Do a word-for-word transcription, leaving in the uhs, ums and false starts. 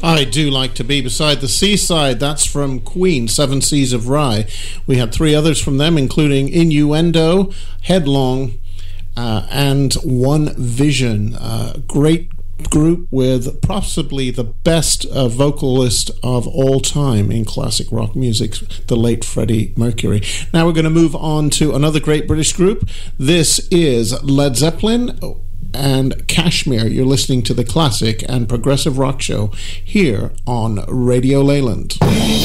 I Do Like to Be Beside the Seaside. That's from Queen, Seven Seas of Rye. We had three others from them, including Innuendo, Headlong, uh, and One Vision. Uh, great group with possibly the best uh, vocalist of all time in classic rock music, the late Freddie Mercury. Now we're going to move on to another great British group. This is Led Zeppelin and Kashmir. You're listening to the Classic and Progressive Rock Show here on Radio Leyland.